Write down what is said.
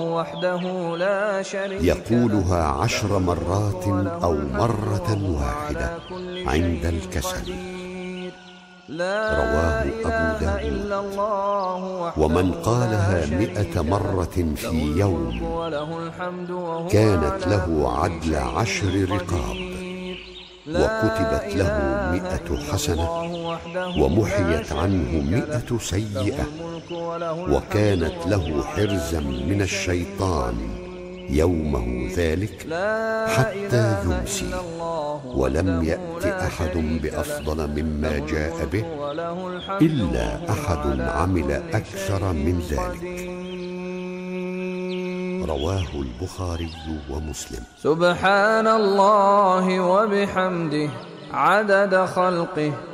وحده لا شريك يقولها 10 مرات أو مرة واحدة عند الكسل. رواه أبو داود. ومن قالها 100 مرة في يوم كانت له عدل 10 رقاب، وكتبت له 100 حسنة، ومحيت عنه 100 سيئة، وكانت له حرزا من الشيطان يومه ذلك حتى يمسي، ولم يأت أحد بأفضل مما جاء به إلا أحد عمل أكثر من ذلك. رواه البخاري ومسلم. سبحان الله وبحمده عدد خلقه